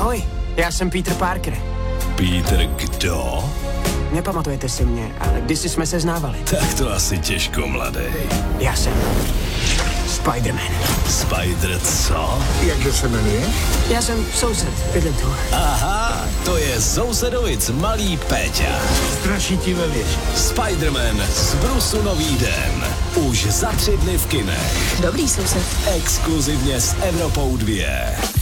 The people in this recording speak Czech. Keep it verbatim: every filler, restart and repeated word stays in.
Ahoj, já jsem Peter Parker. Peter kdo? Nepamatujete si mě, ale kdysi jsme se znávali. Tak to asi těžko, mladej. Já jsem Spider-Man. Spider co? Jakže se jmenuje? Já jsem soused, bydlím tu. Aha, to je sousedovic malý Péťa. Straší ti ve věži. Spider-Man z Brusu nový den. Už za tři dny v kinech. Dobrý soused. Exkluzivně s Evropou dvě.